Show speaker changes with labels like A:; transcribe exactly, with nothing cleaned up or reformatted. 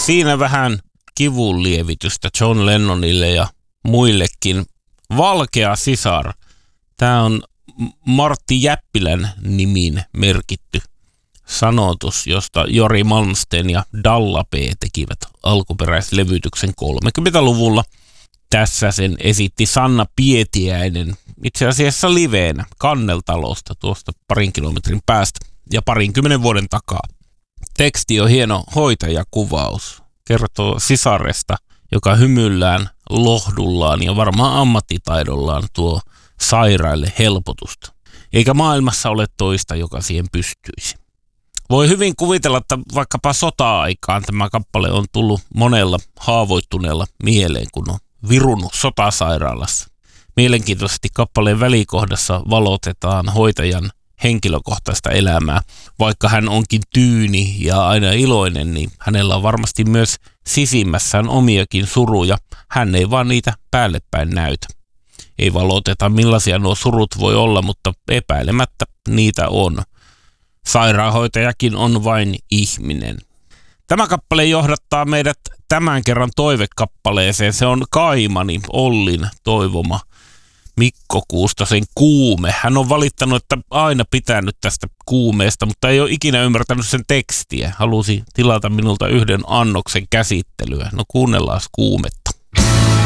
A: Siinä vähän kivunlievitystä John Lennonille ja muillekin. Valkea sisar. Tämä on Martti Jäppilän nimiin merkitty sanotus, josta Jori Malmsteen ja Dalla P tekivät alkuperäislevytyksen kolmekymmentäluvulla. Tässä sen esitti Sanna Pietiäinen itse asiassa liveenä Kanneltalosta tuosta parin kilometrin päästä ja parinkymmenen vuoden takaa. Teksti on hieno hoitajakuvaus. Kertoo sisaresta, joka hymyllään, lohdullaan ja varmaan ammattitaidollaan tuo sairaille helpotusta. Eikä maailmassa ole toista, joka siihen pystyisi. Voi hyvin kuvitella, että vaikkapa sota-aikaan tämä kappale on tullut monella haavoittuneella mieleen, kun on virunut sotasairaalassa. Mielenkiintoisesti kappaleen välikohdassa valotetaan hoitajan henkilökohtaista elämää. Vaikka hän onkin tyyni ja aina iloinen, niin hänellä on varmasti myös sisimmässään omiakin suruja. Hän ei vaan niitä päällepäin näytä. Ei valoteta millaisia nuo surut voi olla, mutta epäilemättä niitä on. Sairaanhoitajakin on vain ihminen. Tämä kappale johdattaa meidät tämän kerran toivekappaleeseen. Se on Kaimani Ollin toivoma Mikko Kuustosen Kuume. Hän on valittanut, että aina pitänyt tästä kuumeesta, mutta ei ole ikinä ymmärtänyt sen tekstiä. Halusi tilata minulta yhden annoksen käsittelyä. No kuunnellaan Kuumetta.